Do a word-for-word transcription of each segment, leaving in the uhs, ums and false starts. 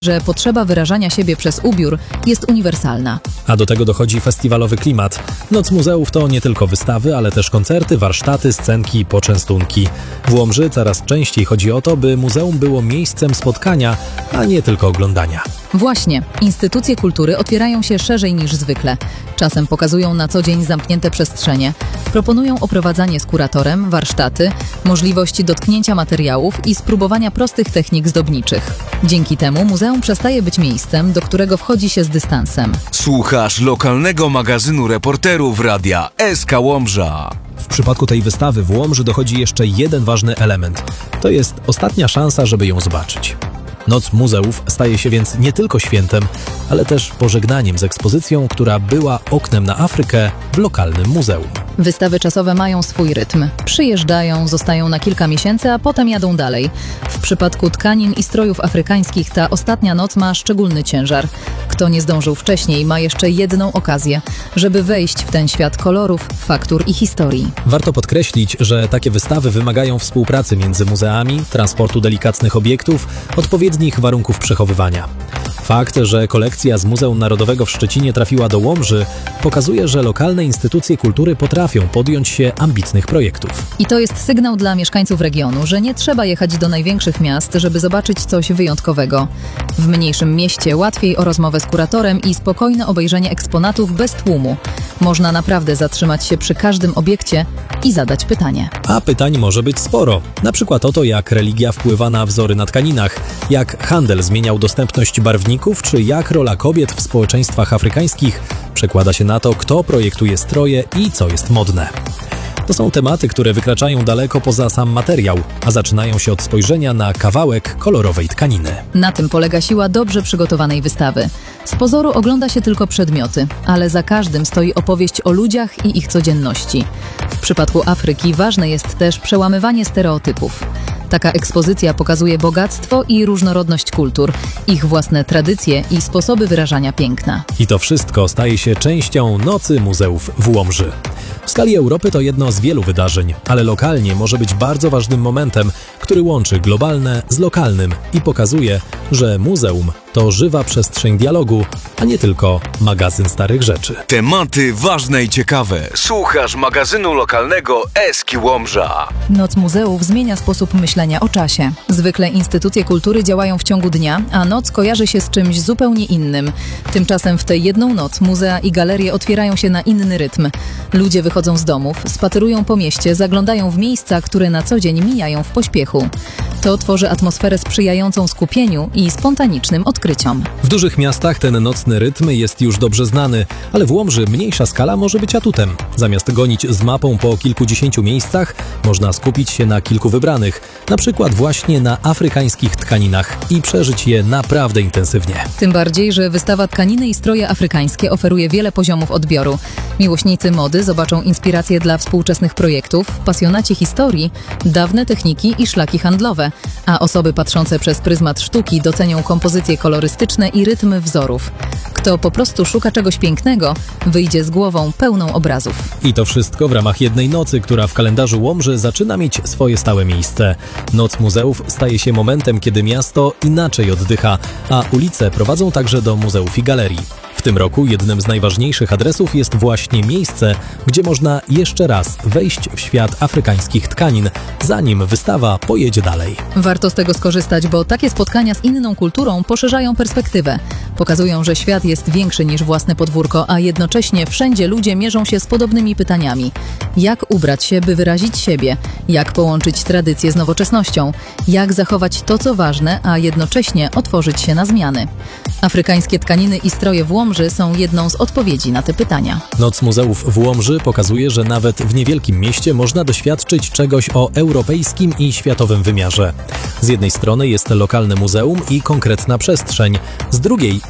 że potrzeba wyrażania siebie przez ubiór jest uniwersalna. A do tego dochodzi festiwalowy klimat. Noc muzeów to nie tylko wystawy, ale też koncerty, warsztaty, scenki, poczęstunki. W Łomży coraz częściej chodzi o to, by muzeum było miejscem spotkania, a nie tylko oglądania. Właśnie, instytucje kultury otwierają się szerzej niż zwykle. Czasem pokazują na co dzień zamknięte przestrzenie, proponują oprowadzanie z kuratorem, warsztaty, możliwość dotknięcia materiałów i spróbowania prostych technik zdobniczych. Dzięki temu muzeum przestaje być miejscem, do którego wchodzi się z dystansem. Słuchasz lokalnego magazynu reporterów radia S K Łomża. W przypadku tej wystawy w Łomży dochodzi jeszcze jeden ważny element. To jest ostatnia szansa, żeby ją zobaczyć. Noc muzeów staje się więc nie tylko świętem, ale też pożegnaniem z ekspozycją, która była oknem na Afrykę w lokalnym muzeum. Wystawy czasowe mają swój rytm. Przyjeżdżają, zostają na kilka miesięcy, a potem jadą dalej. W przypadku tkanin i strojów afrykańskich ta ostatnia noc ma szczególny ciężar. Kto nie zdążył wcześniej, ma jeszcze jedną okazję, żeby wejść w ten świat kolorów, faktur i historii. Warto podkreślić, że takie wystawy wymagają współpracy między muzeami, transportu delikatnych obiektów, odpowiednich warunków przechowywania. Fakt, że kolekcja z Muzeum Narodowego w Szczecinie trafiła do Łomży, pokazuje, że lokalne instytucje kultury potrafią podjąć się ambitnych projektów. I to jest sygnał dla mieszkańców regionu, że nie trzeba jechać do największych miast, żeby zobaczyć coś wyjątkowego. W mniejszym mieście łatwiej o rozmowę z kuratorem i spokojne obejrzenie eksponatów bez tłumu. Można naprawdę zatrzymać się przy każdym obiekcie i zadać pytanie. A pytań może być sporo. Na przykład o to, jak religia wpływa na wzory na tkaninach, jak handel zmieniał dostępność barwników, czy jak rola kobiet w społeczeństwach afrykańskich przekłada się na to, kto projektuje stroje i co jest modne. To są tematy, które wykraczają daleko poza sam materiał, a zaczynają się od spojrzenia na kawałek kolorowej tkaniny. Na tym polega siła dobrze przygotowanej wystawy. Z pozoru ogląda się tylko przedmioty, ale za każdym stoi opowieść o ludziach i ich codzienności. W przypadku Afryki ważne jest też przełamywanie stereotypów. Taka ekspozycja pokazuje bogactwo i różnorodność kultur, ich własne tradycje i sposoby wyrażania piękna. I to wszystko staje się częścią Nocy Muzeów w Łomży. W skali Europy to jedno z wielu wydarzeń, ale lokalnie może być bardzo ważnym momentem, który łączy globalne z lokalnym i pokazuje, że muzeum to żywa przestrzeń dialogu, a nie tylko magazyn starych rzeczy. Tematy ważne i ciekawe. Słuchasz magazynu lokalnego S K Łomża. Noc muzeów zmienia sposób myślenia o czasie. Zwykle instytucje kultury działają w ciągu dnia, a noc kojarzy się z czymś zupełnie innym. Tymczasem w tę jedną noc muzea i galerie otwierają się na inny rytm. Ludzie wychodzą z domów, spacerują po mieście, zaglądają w miejsca, które na co dzień mijają w pośpiechu. To tworzy atmosferę sprzyjającą skupieniu i spontanicznym odkryciom. W dużych miastach ten nocny rytm jest już dobrze znany, ale w Łomży mniejsza skala może być atutem. Zamiast gonić z mapą po kilkudziesięciu miejscach, można skupić się na kilku wybranych, na przykład właśnie na afrykańskich tkaninach i przeżyć je naprawdę intensywnie. Tym bardziej, że wystawa Tkaniny i stroje afrykańskie oferuje wiele poziomów odbioru. Miłośnicy mody zobaczą inspiracje dla współczesnych projektów, pasjonaci historii, dawne techniki i szlaki handlowe, a osoby patrzące przez pryzmat sztuki docenią kompozycje kolorystyczne i rytmy wzorów. Kto po prostu szuka czegoś pięknego, wyjdzie z głową pełną obrazów. I to wszystko w ramach jednej nocy, która w kalendarzu Łomży zaczyna mieć swoje stałe miejsce. Noc muzeów staje się momentem, kiedy miasto inaczej oddycha, a ulice prowadzą także do muzeów i galerii. W tym roku jednym z najważniejszych adresów jest właśnie miejsce, gdzie można jeszcze raz wejść w świat afrykańskich tkanin, zanim wystawa pojedzie dalej. Warto z tego skorzystać, bo takie spotkania z inną kulturą poszerzają perspektywę. Pokazują, że świat jest większy niż własne podwórko, a jednocześnie wszędzie ludzie mierzą się z podobnymi pytaniami. Jak ubrać się, by wyrazić siebie? Jak połączyć tradycję z nowoczesnością? Jak zachować to, co ważne, a jednocześnie otworzyć się na zmiany? Afrykańskie tkaniny i stroje w Łomży są jedną z odpowiedzi na te pytania. Noc muzeów w Łomży pokazuje, że nawet w niewielkim mieście można doświadczyć czegoś o europejskim i światowym wymiarze. Z jednej strony jest lokalne muzeum i konkretna przestrzeń, z drugiej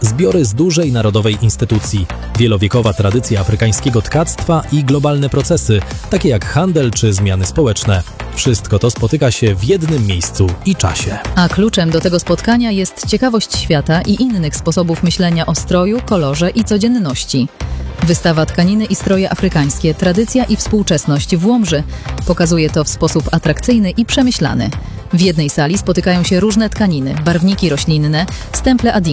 zbiory z dużej narodowej instytucji, wielowiekowa tradycja afrykańskiego tkactwa i globalne procesy, takie jak handel czy zmiany społeczne. Wszystko to spotyka się w jednym miejscu i czasie. A kluczem do tego spotkania jest ciekawość świata i innych sposobów myślenia o stroju, kolorze i codzienności. Wystawa Tkaniny i stroje afrykańskie, tradycja i współczesność w Łomży pokazuje to w sposób atrakcyjny i przemyślany. W jednej sali spotykają się różne tkaniny, barwniki roślinne, stemple Adinga,